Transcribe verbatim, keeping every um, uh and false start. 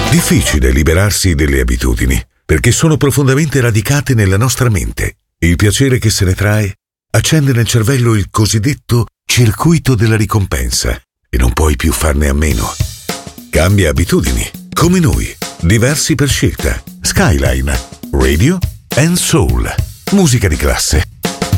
Difficile liberarsi delle abitudini, perché sono profondamente radicate nella nostra mente. Il piacere che se ne trae accende nel cervello il cosiddetto circuito della ricompensa e non puoi più farne a meno. Cambia abitudini, come noi, diversi per scelta. Skyline, Radio and Soul. Musica di classe.